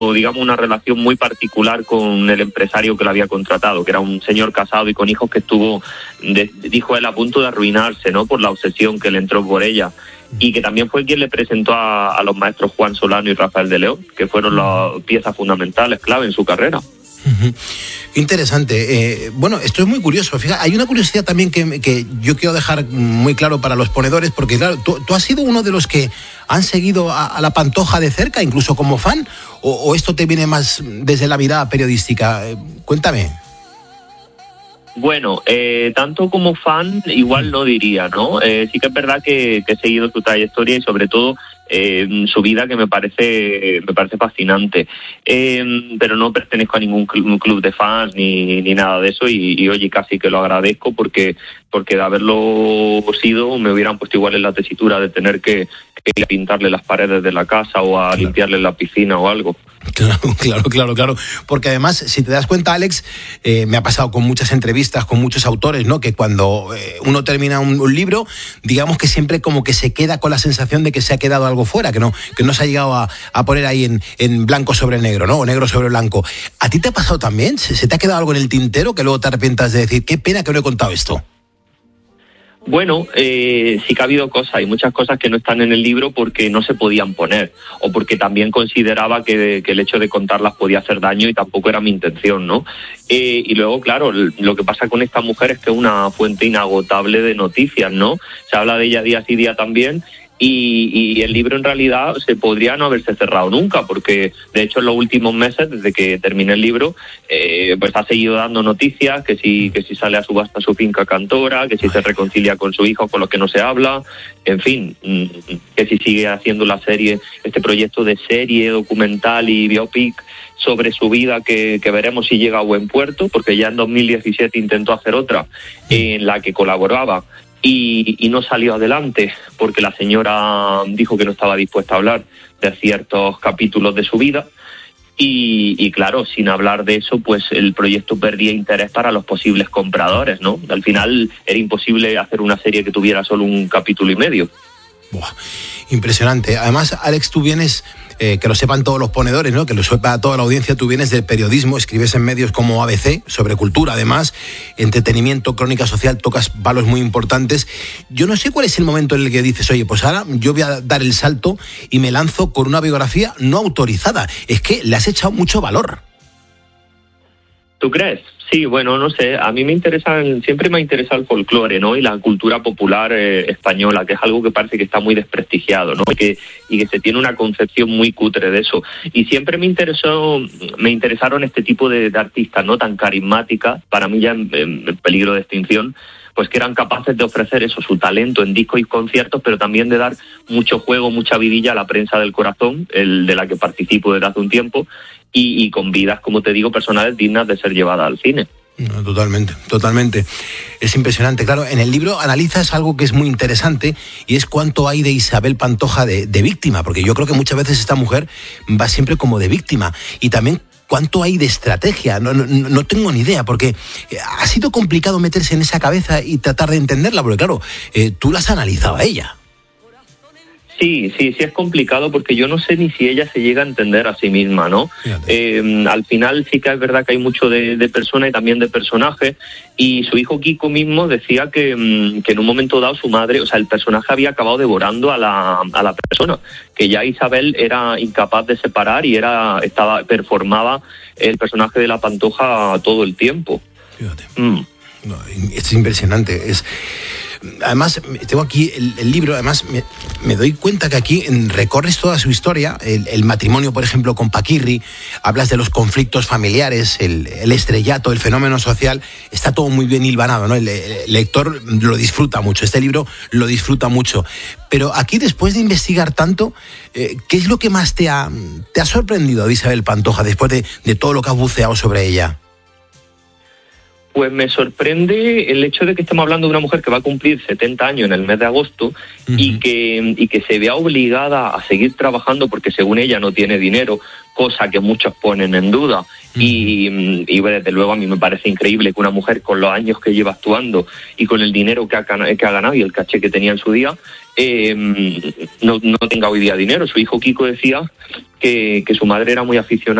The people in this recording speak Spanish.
digamos, una relación muy particular con el empresario que la había contratado, que era un señor casado y con hijos que estuvo, dijo él, a punto de arruinarse, ¿no?, por la obsesión que le entró por ella. Y que también fue quien le presentó a los maestros Juan Solano y Rafael de León, que fueron las piezas fundamentales, clave en su carrera. Interesante. Bueno, esto es muy curioso. Fíjate, hay una curiosidad también que yo quiero dejar muy claro para los ponedores, porque claro, tú has sido uno de los que han seguido a la Pantoja de cerca, incluso como fan, o esto te viene más desde la mirada periodística. Cuéntame. Bueno, tanto como fan, igual no diría, ¿no? Sí que es verdad que he seguido su trayectoria y sobre todo su vida, que me parece fascinante. Pero no pertenezco a ningún club de fans ni nada de eso y oye, casi que lo agradezco porque de haberlo sido me hubieran puesto igual en la tesitura de tener que ir a pintarle las paredes de la casa o a limpiarle la piscina o algo. Claro. Porque además, si te das cuenta, Alex, me ha pasado con muchas entrevistas, con muchos autores, ¿no?, que cuando uno termina un libro, digamos que siempre como que se queda con la sensación de que se ha quedado algo fuera, que no se ha llegado a poner ahí en blanco sobre negro, ¿no?, o negro sobre blanco. ¿A ti te ha pasado también? ¿Se te ha quedado algo en el tintero que luego te arrepientas de decir, qué pena que no he contado esto? Bueno, sí que ha habido cosas, hay muchas cosas que no están en el libro porque no se podían poner, o porque también consideraba que el hecho de contarlas podía hacer daño y tampoco era mi intención, ¿no? Y luego, claro, lo que pasa con esta mujer es que es una fuente inagotable de noticias, ¿no? Se habla de ella día sí día también. Y el libro en realidad se podría no haberse cerrado nunca, porque de hecho en los últimos meses, desde que terminé el libro, pues ha seguido dando noticias, que si sale a subasta su finca Cantora, que si se reconcilia con su hijo con los que no se habla, en fin, que si sigue haciendo la serie, este proyecto de serie documental y biopic sobre su vida que veremos si llega a buen puerto, porque ya en 2017 intentó hacer otra en la que colaboraba y no salió adelante porque la señora dijo que no estaba dispuesta a hablar de ciertos capítulos de su vida y claro, sin hablar de eso, pues el proyecto perdía interés para los posibles compradores, ¿no? Al final era imposible hacer una serie que tuviera solo un capítulo y medio. Buah, impresionante. Además, Alex, tú vienes, que lo sepan todos los ponedores, ¿no?, que lo sepa toda la audiencia, tú vienes del periodismo, escribes en medios como ABC, sobre cultura además, entretenimiento, crónica social, tocas palos muy importantes. Yo no sé cuál es el momento en el que dices, oye, pues ahora yo voy a dar el salto y me lanzo con una biografía no autorizada. Es que le has echado mucho valor. ¿Tú crees? Sí, bueno, no sé, a mí siempre me ha interesado el folclore, ¿no?, y la cultura popular española, que es algo que parece que está muy desprestigiado, ¿no?, y que se tiene una concepción muy cutre de eso. Y siempre me interesaron este tipo de artistas, ¿no?, tan carismáticas, para mí ya en peligro de extinción, pues que eran capaces de ofrecer eso, su talento en discos y conciertos, pero también de dar mucho juego, mucha vidilla a la prensa del corazón, de la que participo desde hace un tiempo, y con vidas, como te digo, personales dignas de ser llevadas al cine. No, totalmente. Es impresionante. Claro, en el libro analizas algo que es muy interesante y es cuánto hay de Isabel Pantoja de víctima, porque yo creo que muchas veces esta mujer va siempre como de víctima, y también cuánto hay de estrategia. No tengo ni idea, porque ha sido complicado meterse en esa cabeza y tratar de entenderla, porque claro, tú la has analizado a ella. Sí, es complicado porque yo no sé ni si ella se llega a entender a sí misma, ¿no? Al final sí que es verdad que hay mucho de persona y también de personaje, y su hijo Kiko mismo decía que en un momento dado su madre, o sea, el personaje había acabado devorando a la persona, que ya Isabel era incapaz de separar y performaba el personaje de la Pantoja todo el tiempo. Fíjate. No, es impresionante, Además, tengo aquí el libro, además me doy cuenta que aquí recorres toda su historia, el matrimonio, por ejemplo, con Paquirri, hablas de los conflictos familiares, el estrellato, el fenómeno social, está todo muy bien hilvanado, ¿no? El lector lo disfruta mucho, este libro lo disfruta mucho. Pero aquí, después de investigar tanto, ¿qué es lo que más te ha sorprendido de Isabel Pantoja después de todo lo que has buceado sobre ella? Pues me sorprende el hecho de que estemos hablando de una mujer que va a cumplir 70 años en el mes de agosto y que se vea obligada a seguir trabajando porque según ella no tiene dinero, cosa que muchos ponen en duda. Y desde luego a mí me parece increíble que una mujer con los años que lleva actuando y con el dinero que ha ganado y el caché que tenía en su día, no tenga hoy día dinero. Su hijo Kiko decía que su madre era muy aficionada